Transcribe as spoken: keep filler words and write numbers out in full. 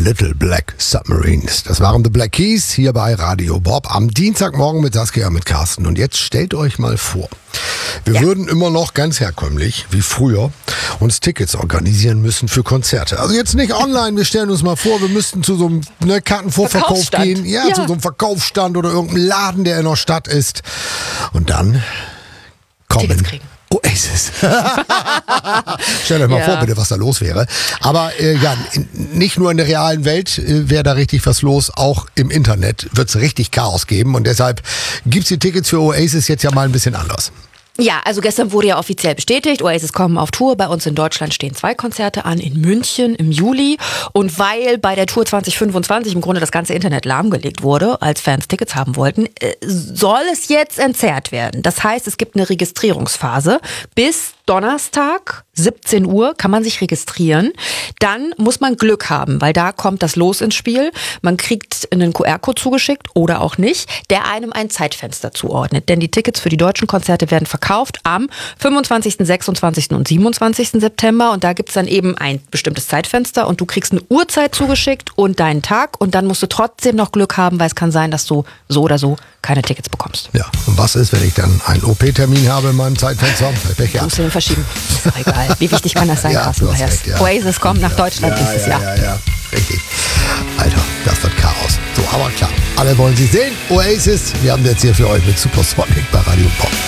Little Black Submarines. Das waren The Black Keys hier bei Radio Bob am Dienstagmorgen mit Saskia, mit Carsten. Und jetzt stellt euch mal vor, wir ja. würden immer noch ganz herkömmlich, wie früher, uns Tickets organisieren müssen für Konzerte. Also jetzt nicht online, wir stellen uns mal vor, wir müssten zu so einem ne, Kartenvorverkauf gehen, ja, ja, zu so einem Verkaufsstand oder irgendeinem Laden, der in der Stadt ist. Und dann kommen Oasis. Stellt euch mal ja. vor, bitte, was da los wäre. Aber äh, ja, nicht nur in der realen Welt äh, wäre da richtig was los, auch im Internet wird es richtig Chaos geben. Und deshalb gibt es die Tickets für Oasis jetzt ja mal ein bisschen anders. Ja, also gestern wurde ja offiziell bestätigt, Oasis kommen auf Tour. Bei uns in Deutschland stehen zwei Konzerte an, in München im Juli. Und weil bei der Tour zwanzig fünfundzwanzig im Grunde das ganze Internet lahmgelegt wurde, als Fans Tickets haben wollten, soll es jetzt entzerrt werden. Das heißt, es gibt eine Registrierungsphase. Bis Donnerstag, siebzehn Uhr, kann man sich registrieren. Dann muss man Glück haben, weil da kommt das Los ins Spiel. Man kriegt einen Q R-Code zugeschickt oder auch nicht, der einem ein Zeitfenster zuordnet. Denn die Tickets für die deutschen Konzerte werden verkauft am fünfundzwanzigsten, sechsundzwanzigsten und siebenundzwanzigsten September. Und da gibt's dann eben ein bestimmtes Zeitfenster und du kriegst eine Uhrzeit zugeschickt und deinen Tag. Und dann musst du trotzdem noch Glück haben, weil es kann sein, dass du so oder so keine Tickets bekommst. Ja, und was ist, wenn ich dann einen O P-Termin habe in meinem Zeitfenster? Du musst den verschieben. Ist doch egal. Wie wichtig kann das sein, ja, Carsten? Recht, ja. Oasis kommt nach Deutschland ja, dieses ja, Jahr. Ja, ja, ja, richtig. Alter, das wird Chaos. So, aber klar, alle wollen sie sehen. Oasis, wir haben jetzt hier für euch mit Supersonic bei Radio Pop.